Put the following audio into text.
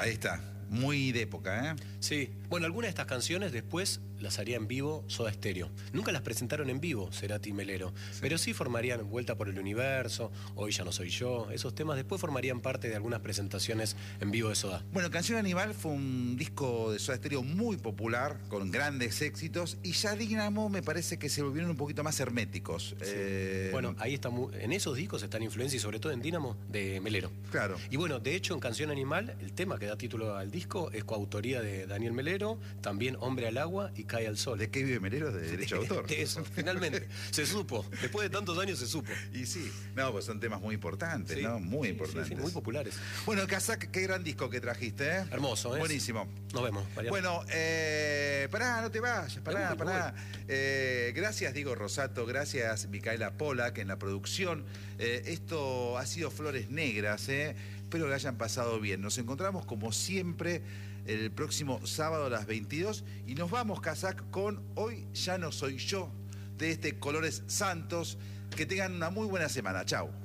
Ahí está, muy de época, ¿eh? Sí, bueno, algunas de estas canciones después las haría en vivo Soda Stereo. Nunca las presentaron en vivo Cerati y Melero, pero sí formarían Vuelta por el Universo, Hoy ya no soy yo. Esos temas después formarían parte de algunas presentaciones en vivo de Soda. Bueno, Canción Animal fue un disco de Soda Stereo muy popular, con grandes éxitos, y ya Dínamo me parece que se volvieron un poquito más herméticos. Sí. Bueno, ahí está, en esos discos están influencias, y sobre todo en Dínamo, de Melero. Claro. Y bueno, de hecho en Canción Animal, el tema que da título al disco es coautoría de Daniel Melero, también Hombre al Agua y Cae al Sol. ¿De qué vive Melero? De derecho de autor. De eso, finalmente. Se supo. Después de tantos años se supo. Y sí, no, pues son temas muy importantes, Sí, ¿no? Muy sí, importantes. sí, muy populares. Bueno, Kazak, qué gran disco que trajiste, ¿eh? Hermoso, ¿eh? Buenísimo. Nos vemos, Mariano. Bueno, pará, no te vayas, pará. Gracias, Diego Rosato, gracias, Micaela Polak, en la producción. Esto ha sido Flores Negras, ¿eh? Espero que hayan pasado bien. Nos encontramos, como siempre, el próximo sábado a las 22 y nos vamos, Kazak, con Hoy ya no soy yo, de Colores Santos. Que tengan una muy buena semana. Chau.